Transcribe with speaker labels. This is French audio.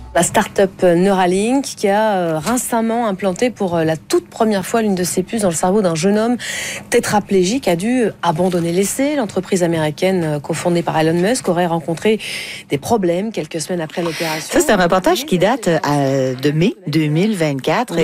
Speaker 1: La start-up Neuralink qui a récemment implanté pour la toute première fois l'une de ses puces dans le cerveau d'un jeune homme tétraplégique a dû abandonner l'essai. L'entreprise américaine cofondée par Elon Musk aurait rencontré des problèmes quelques semaines après l'opération.
Speaker 2: Ça, c'est un reportage qui date de mai 2024.